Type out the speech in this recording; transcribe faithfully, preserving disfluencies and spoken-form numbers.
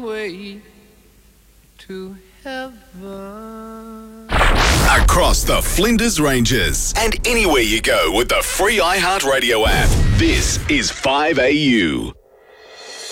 way to heaven. Across the Flinders Ranges and anywhere you go with the free iHeartRadio app. This is five A U.